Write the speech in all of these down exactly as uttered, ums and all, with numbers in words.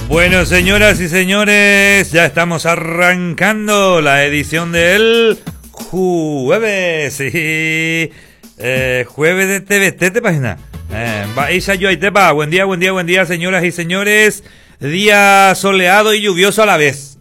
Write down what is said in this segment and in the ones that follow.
Bueno, señoras y señores, ya estamos arrancando la edición del jueves, sí, eh, jueves de T V T, ¿te página? Eh, yo ahí te va. Buen día, buen día, buen día, señoras y señores. Día soleado y lluvioso a la vez.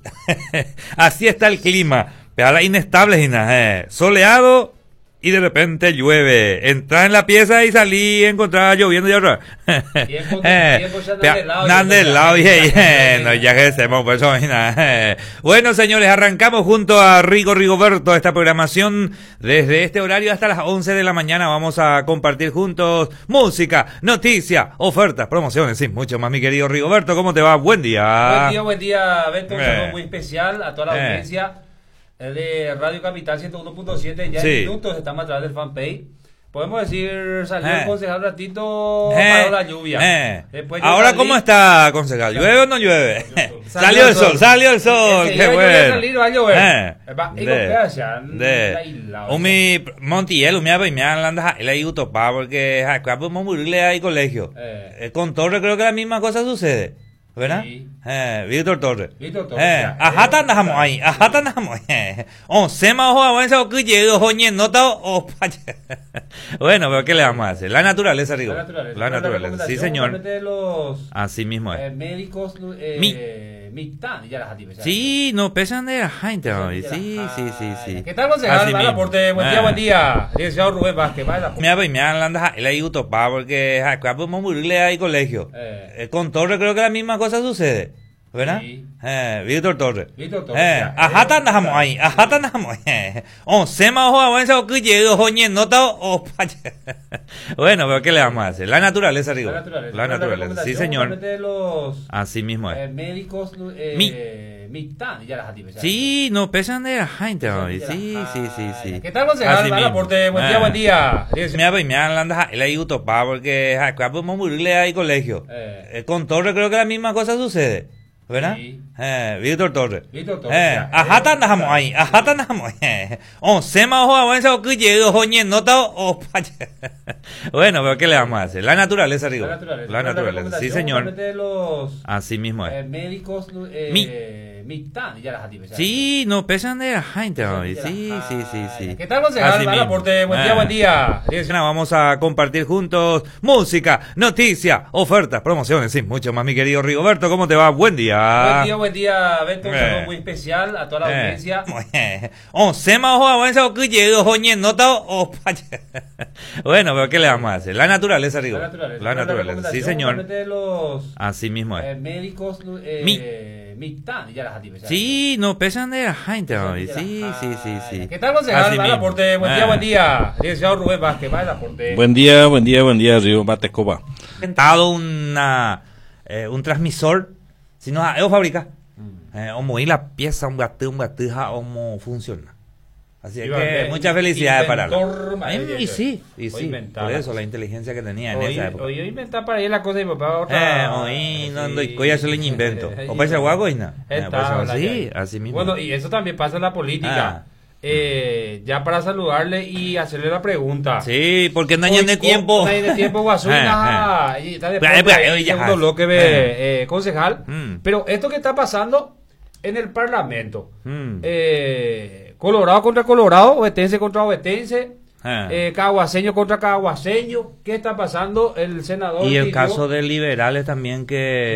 Así está el clima, pero inestable, eh. Soleado y de repente llueve. Entrar en la pieza y salí, encontrar lloviendo y otra. Tiempo, tiempo ya andan del lado. No, ya que estemos, por eso, imagina. Bueno, señores, arrancamos junto a Rigo Rigoberto esta programación. Desde este horario hasta las once de la mañana vamos a compartir juntos música, noticias, ofertas, promociones, sí, mucho más, mi querido Rigoberto. ¿Cómo te va? Buen día. Buen día, buen día, Beto. Un Eh. saludo muy especial a toda la Eh. audiencia de Radio Capital ciento uno punto siete. Ya Sí. en minutos estamos a través del fanpage. Podemos decir, salió Eh. el concejal un ratito, Eh, paró la lluvia. eh. Después yo Ahora, salí- ¿cómo está, concejal? ¿Llueve o no llueve? Salió Salió el sol, salió el sol, Enseguida qué yo voy a bueno. salir, va a llover. Eh. Va, y De- con pedacia, de- la isla, Umi, Montiel, Umi, Umi, anda, él ahí utopá, porque acá podemos morirle ahí colegio. Eh. Eh, Con Torres creo que la misma cosa sucede, ¿verdad? Sí. Eh, Víctor Torres. Víctor Torres, Eh, ya. ajá, tan dejamos ahí, ajá, tan dejamos ahí. Oh, se me ojo avanza o que llegue, ojo, nota o Bueno, pero ¿qué le vamos a hacer? La naturaleza, digo. La naturaleza. La naturaleza, sí, señor. De los Así mismo eh, es. médicos, Mi- eh, mitad, ya las actividades. Sí, no pesan de la gente hoy. Sí, sí, sí, sí. ¿Qué tal, concejal? Así Va al mismo. aporte. Buen día, Ah. buen día. Licenciado Rubén Vázquez, va al aporte. Mira, pues, me anda, él ahí utopá, porque acá podemos morirle ahí colegio. Eh. Eh, Con Torres creo que la misma cosa sucede, ¿verdad? Sí. Eh, Víctor Torres. Víctor Torres, Eh, ya. ajá, tan dejamos ahí, ajá, tan dejamos ahí. Oh, se me ojo avanza o que llegue, ojo, nota o Bueno, pero ¿qué le vamos a hacer? La naturaleza, digo. La naturaleza. La naturaleza, sí, señor. De los Así mismo es. eh, médicos, eh, Mi- mitad, ya las actividades. Sí, no pesan de la gente hoy. Sí, sí, sí, sí. ¿Qué tal, concejal? Así Va al mismo. aporte. Buen día, Ah. buen día. Licenciado- Mira, pues, me anda, él ahí utopá, porque acá podemos morirle ahí colegio. Eh. Eh, Con Torres creo que la misma cosa sucede, ¿verdad? Sí. Eh, Víctor Torres. Víctor Torres, Eh, ya. ajá, tan dejamos ahí, ajá, tan dejamos ahí. Oh, se me ojo avanza o que llegue, ojo, nota o Bueno, pero ¿qué le vamos a hacer? La naturaleza, digo. La naturaleza. La naturaleza, sí, señor. De los Así mismo eh, es. médicos, eh, Mi- mitad, ya las actividades. Sí, no pesan de la gente hoy. Sí, sí, sí, sí. ¿Qué tal, concejal? Así Va al mismo. aporte. Buen día, Ah. buen día. Licenciado- Vamos a compartir juntos música, noticias, ofertas, promociones, sí, mucho más, mi querido Rigoberto. ¿Cómo te va? Buen día. Buen día, buen día, Beto. Un Eh. saludo muy especial a toda la Eh. audiencia. Oh, se me ojo avanza o que llegue, ojo, nota o Bueno, pero ¿qué le vamos a hacer? La naturaleza, digo. La naturaleza. La naturaleza, sí, señor. De los Así mismo eh, es. médicos, eh, Mi- mitad, ya las actividades. Sí, no pesan de la gente hoy. Sí, sí, sí, sí. ¿Qué tal, concejal? Así Va al mismo. aporte. Buen día, Ah. buen día. Licenciado Rubén Vázquez, va al aporte. Buen día, buen día, buen día, Río Batecoba. Inventado una, eh, un transmisor, si no, es fábrica. Eh, como ir la pieza, un gato, un gatija, cómo funciona. Así es Iba que bien, muchas felicidades para inventor, la. Ay, madre, y sí, y hoy sí, inventaba por la eso cosa. la inteligencia que tenía en Hoy, esa época. hoy yo inventar para ir la cosa de mi papá Eh, otra. hoy no Sí. ando y coya solo invento. O parece guago y nada. Está, Sí, así mismo. Bueno, y eso también pasa en la política. Ah. Eh, ya para saludarle y hacerle la pregunta. Sí, porque no hay Hoy, de tiempo. No hay de tiempo, Guasuina. Y está después Eh, eh, del eh, ya. segundo bloque, ve, eh, concejal. Mm. Pero esto que está pasando en el Parlamento. Mm. Eh, Colorado contra Colorado, ovetense contra ovetense. Ah. Eh, caguaseño contra caguaseño. ¿Qué está pasando? El senador Y el pidió- caso de liberales también que